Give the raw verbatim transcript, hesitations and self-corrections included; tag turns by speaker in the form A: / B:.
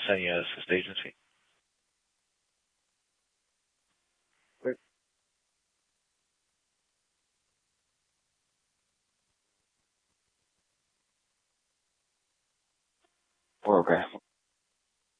A: send you an assist agency.
B: Great. We're okay.